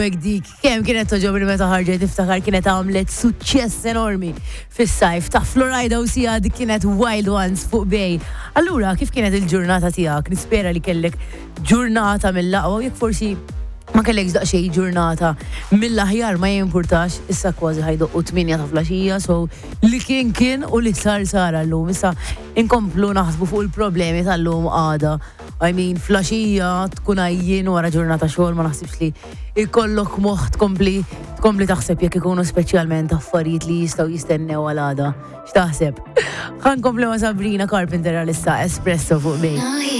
dik, kemm kienet toġobni meta ħarġet tiftakar kienet għamlet suċċess enormi fis-sajf ta' Florida u sija dik kienet Wild Ones fuq Bej. Allura, kif kienet il-ġurnata tiegħek? Nispera li kellek ġurnata mill-laqwa, jekk forsi ma kellekx daqsxejn ġurnata mill-aħjar ma jimpurtax, issa kważi ħajdoqqu 8 ta' flaxija, so li kien u li sar llum. Issa inkomplu naħsbu fuq il-problemi tal-lum għada. I mean, flaxija tkun għajjien wara ġurnata xogħol ma naħsibx li ikollok moħħ tkompli taħseb jekk ikunu speċjalment affarijiet li jistgħu jistennew għal għada. X'taħseb? Ħankompli ma' Sabrina Carpenter għal issa Espresso fuq Bej.